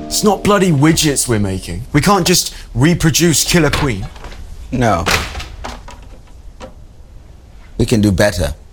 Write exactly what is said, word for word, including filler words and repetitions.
It's not bloody widgets we're making. We can't just reproduce Killer Queen. No. We can do better.